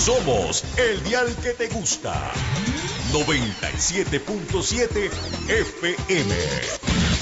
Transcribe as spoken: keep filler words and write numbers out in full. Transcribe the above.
Somos el dial que te gusta. noventa y siete punto siete F M.